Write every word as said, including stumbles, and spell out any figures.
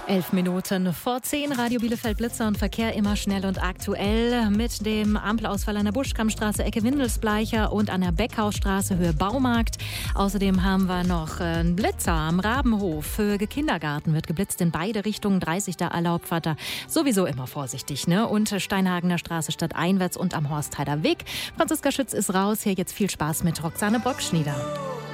Elf Minuten vor zehn, Radio Bielefeld Blitzer und Verkehr immer schnell und aktuell mit dem Ampelausfall an der Buschkammstraße, Ecke Windelsbleicher und an der Beckhausstraße, Höhe Baumarkt. Außerdem haben wir noch einen Blitzer am Rabenhof, Höhe Kindergarten wird geblitzt in beide Richtungen, dreißig da erlaubt, Vater. Sowieso immer vorsichtig, ne? Und Steinhagener Straße stadteinwärts und am Horstheider Weg. Franziska Schütz ist raus, hier jetzt viel Spaß mit Roxane Bockschnieder.